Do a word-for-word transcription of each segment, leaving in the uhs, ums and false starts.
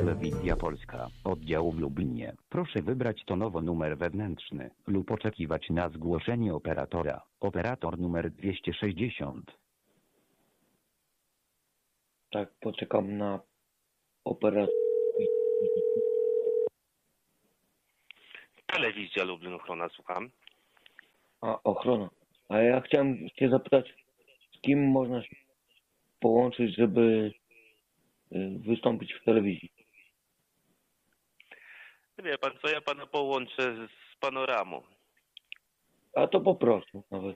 Telewizja Polska, oddział w Lublinie. Proszę wybrać tonowo numer wewnętrzny lub oczekiwać na zgłoszenie operatora. Operator numer dwieście sześćdziesiąt. Tak, poczekam na operator. Telewizja Lublin, ochrona, słucham. A, ochrona. A ja chciałem się zapytać, z kim można się połączyć, żeby wystąpić w telewizji? Wie pan co, ja pana połączę z panoramą. A to po prostu nawet.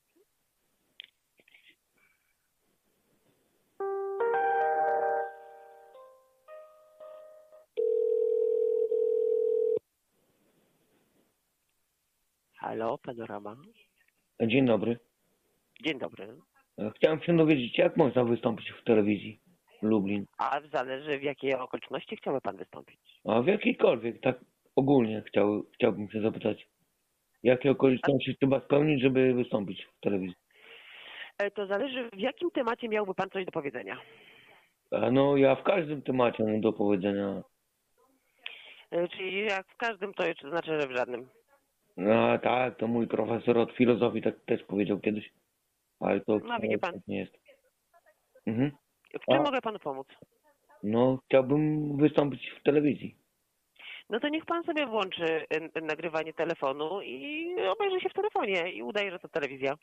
Halo, panorama. Dzień dobry. Dzień dobry. Chciałem się dowiedzieć, jak można wystąpić w telewizji Lublin. A zależy w jakiej okoliczności chciałby pan wystąpić. A w jakiejkolwiek, tak ogólnie chciał, chciałbym się zapytać. Jakie okoliczności A... trzeba spełnić, żeby wystąpić w telewizji? E, to zależy, w jakim temacie miałby pan coś do powiedzenia. A no, ja w każdym temacie mam do powiedzenia. E, czyli jak w każdym, to znaczy, że w żadnym. No tak, to mój profesor od filozofii tak też powiedział kiedyś. Ale to no, widzi pan. Nie jest. Mhm. W czym A, mogę panu pomóc? No, chciałbym wystąpić w telewizji. No to niech pan sobie włączy nagrywanie telefonu i obejrzy się w telefonie i udaje, że to telewizja.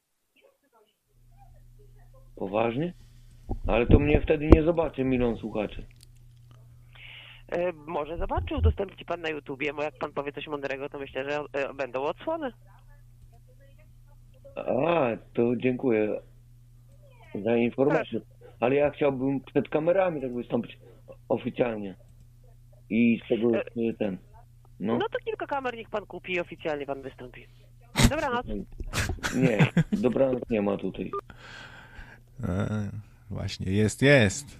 Poważnie? Ale to mnie wtedy nie zobaczy milion słuchaczy. E, może zobaczy, udostępni pan na YouTubie, bo jak pan powie coś mądrego, to myślę, że e, będą odsłony. A, to dziękuję za informację. Ale ja chciałbym przed kamerami tak wystąpić oficjalnie. I z tego e, ten. No. no to kilka kamer niech pan kupi i oficjalnie pan wystąpi. Dobranoc. Nie, dobranoc nie ma tutaj. E, właśnie, jest, jest.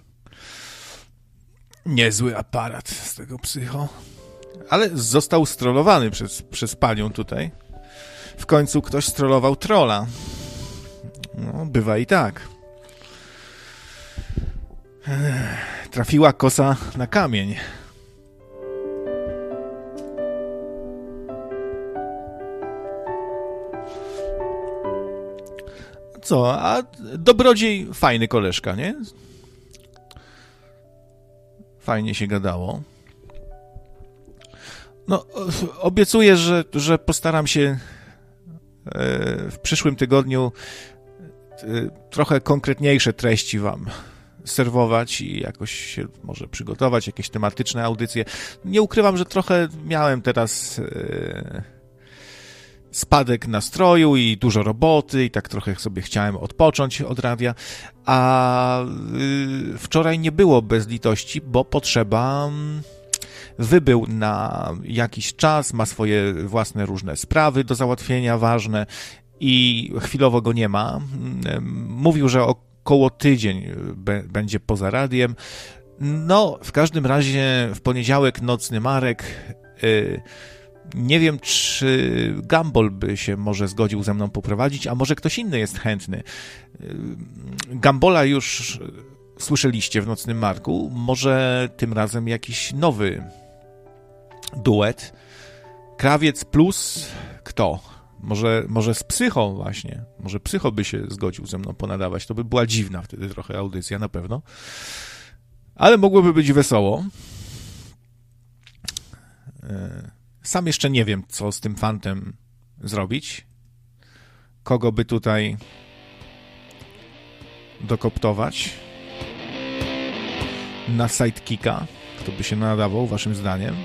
Niezły aparat z tego psycho. Ale został strollowany przez, przez panią tutaj. W końcu ktoś strollował trolla. No, bywa i tak. Ech, trafiła kosa na kamień. Co? A dobrodziej fajny koleżka, nie? Fajnie się gadało. No, obiecuję, że, że postaram się w przyszłym tygodniu trochę konkretniejsze treści wam serwować i jakoś się może przygotować, jakieś tematyczne audycje. Nie ukrywam, że trochę miałem teraz spadek nastroju i dużo roboty i tak trochę sobie chciałem odpocząć od radia, a wczoraj nie było bez litości, bo potrzeba wybył na jakiś czas, ma swoje własne różne sprawy do załatwienia, ważne i chwilowo go nie ma. Mówił, że około tydzień b- będzie poza radiem. No, w każdym razie w poniedziałek nocny Marek. Yy, nie wiem, czy Gumball by się może zgodził ze mną poprowadzić, a może ktoś inny jest chętny. Yy, Gumbola już słyszeliście w nocnym Marku. Może tym razem jakiś nowy duet. Krawiec plus kto? Może, może z Psycho właśnie. Może Psycho by się zgodził ze mną ponadawać. To by była dziwna wtedy trochę audycja na pewno. Ale mogłoby być wesoło. Sam jeszcze nie wiem, co z tym fantem zrobić. Kogo by tutaj dokoptować na sidekicka. Kto by się nadawał, waszym zdaniem?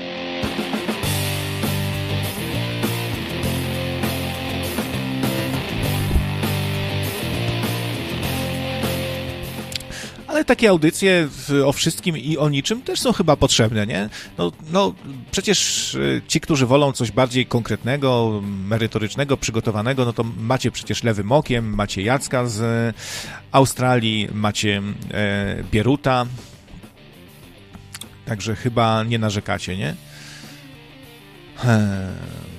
Ale takie audycje o wszystkim i o niczym też są chyba potrzebne, nie? No, no przecież ci, którzy wolą coś bardziej konkretnego, merytorycznego, przygotowanego, no to macie przecież Lewym Okiem, macie Jacka z Australii, macie e, Bieruta, także chyba nie narzekacie, nie? Hmm.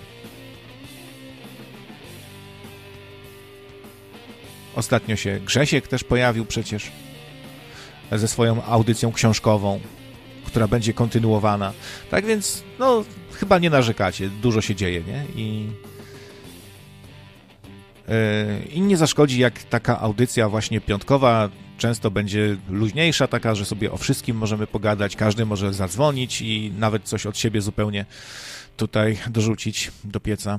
Ostatnio się Grzesiek też pojawił przecież ze swoją audycją książkową, która będzie kontynuowana. Tak więc, no, chyba nie narzekacie, dużo się dzieje, nie? I, yy, i nie zaszkodzi, jak taka audycja właśnie piątkowa często będzie luźniejsza, taka, że sobie o wszystkim możemy pogadać, każdy może zadzwonić i nawet coś od siebie zupełnie tutaj dorzucić do pieca.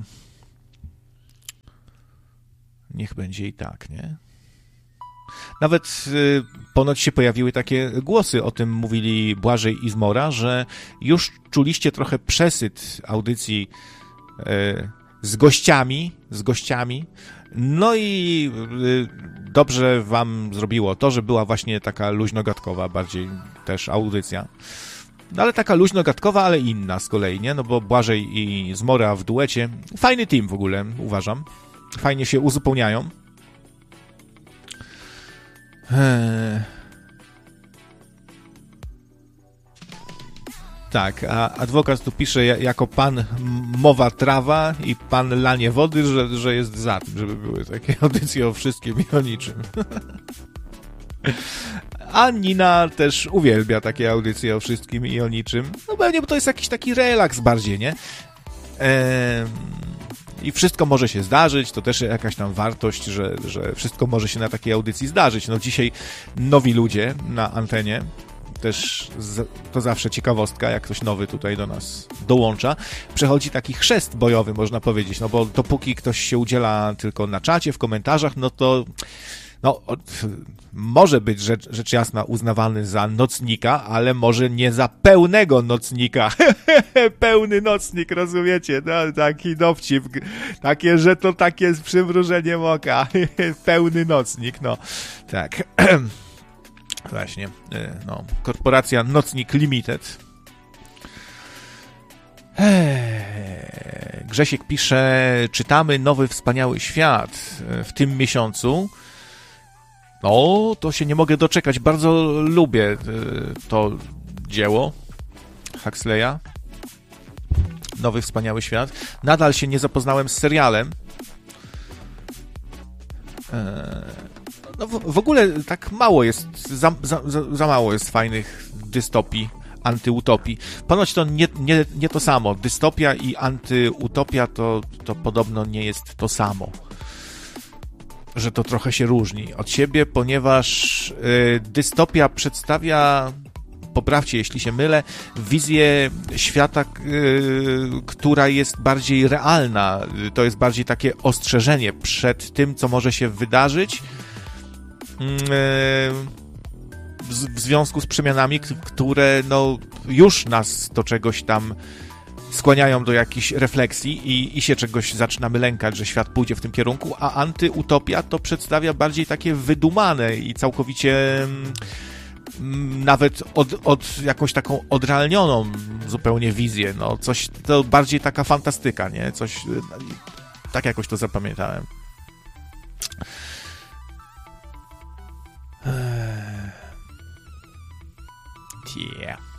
Niech będzie i tak, nie? Nawet y, ponoć się pojawiły takie głosy, o tym mówili Błażej i Zmora, że już czuliście trochę przesyt audycji y, z gościami, z gościami. No i y, dobrze wam zrobiło to, że była właśnie taka luźnogadkowa bardziej też audycja. No ale taka luźnogadkowa, ale inna z kolei, nie? No bo Błażej i Zmora w duecie. Fajny team w ogóle, uważam. Fajnie się uzupełniają. Eee... Tak, a adwokat tu pisze jako pan mowa trawa i pan lanie wody, że, że jest za tym, żeby były takie audycje o wszystkim i o niczym. A Nina też uwielbia takie audycje o wszystkim i o niczym. No pewnie, bo to jest jakiś taki relaks bardziej, nie? Eee... I wszystko może się zdarzyć, to też jakaś tam wartość, że, że wszystko może się na takiej audycji zdarzyć. No dzisiaj nowi ludzie na antenie, też z, to zawsze ciekawostka, jak ktoś nowy tutaj do nas dołącza. Przechodzi taki chrzest bojowy, można powiedzieć, no bo dopóki ktoś się udziela tylko na czacie, w komentarzach, no to no, może być rzecz, rzecz jasna uznawany za nocnika, ale może nie za pełnego nocnika. Pełny nocnik, rozumiecie? No, taki dowcip. Takie, że to takie z przymrużeniem oka. Pełny nocnik, no. Tak. Właśnie. No. Korporacja Nocnik Limited. Grzesiek pisze, czytamy Nowy Wspaniały Świat w tym miesiącu. No, to się nie mogę doczekać. Bardzo lubię to dzieło Huxleya. Nowy Wspaniały Świat. Nadal się nie zapoznałem z serialem. No, w, w ogóle tak mało jest, za, za, za mało jest fajnych dystopii, antyutopii. Ponoć to nie, nie, nie to samo. Dystopia i antyutopia to, to podobno nie jest to samo. Że to trochę się różni od siebie, ponieważ y, dystopia przedstawia, poprawcie jeśli się mylę, wizję świata, y, która jest bardziej realna. To jest bardziej takie ostrzeżenie przed tym, co może się wydarzyć y, w, w związku z przemianami, które no, już nas do czegoś tam skłaniają do jakichś refleksji i, i się czegoś zaczynamy lękać, że świat pójdzie w tym kierunku, a antyutopia to przedstawia bardziej takie wydumane i całkowicie mm, nawet od, od jakąś taką odrealnioną zupełnie wizję, no coś, to bardziej taka fantastyka, nie? Coś, tak jakoś to zapamiętałem. Yeah.